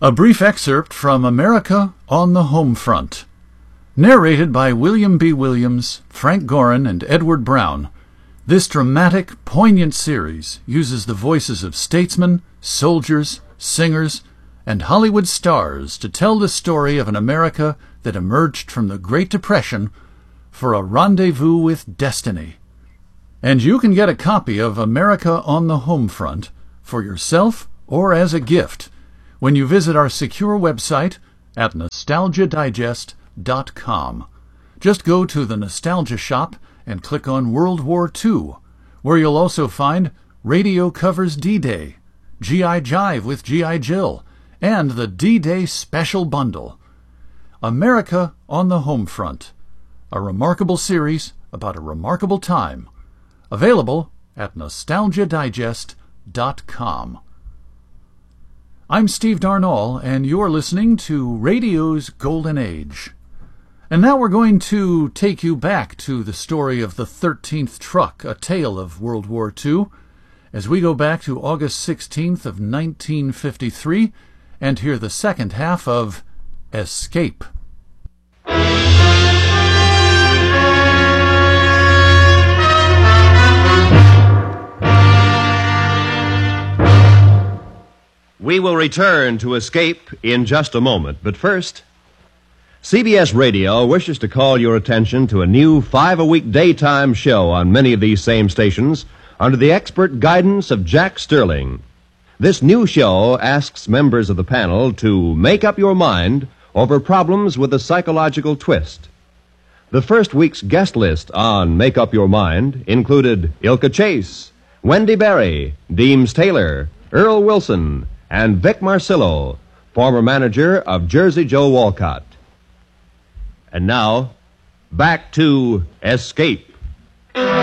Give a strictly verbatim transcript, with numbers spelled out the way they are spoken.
A brief excerpt from America on the Home Front. Narrated by William B. Williams, Frank Gorin, and Edward Brown, this dramatic, poignant series uses the voices of statesmen, soldiers, singers, and Hollywood stars to tell the story of an America that emerged from the Great Depression for a rendezvous with destiny. And you can get a copy of America on the Home Front for yourself or as a gift when you visit our secure website at nostalgia digest dot com. Just go to the Nostalgia Shop and click on World War Two, where you'll also find Radio Covers D-Day, G I Jive with G I Jill, and the D-Day Special Bundle. America on the Home Front, a remarkable series about a remarkable time. Available at nostalgia digest dot com. I'm Steve Darnall, and you're listening to Radio's Golden Age. And now we're going to take you back to the story of the thirteenth Truck, a tale of World War Two, as we go back to August sixteenth of nineteen fifty-three and hear the second half of Escape. We will return to Escape in just a moment, but first, C B S Radio wishes to call your attention to a new five-a-week daytime show on many of these same stations under the expert guidance of Jack Sterling. This new show asks members of the panel to make up your mind over problems with a psychological twist. The first week's guest list on Make Up Your Mind included Ilka Chase, Wendy Berry, Deems Taylor, Earl Wilson, and Vic Marcillo, former manager of Jersey Joe Walcott. And now, back to Escape.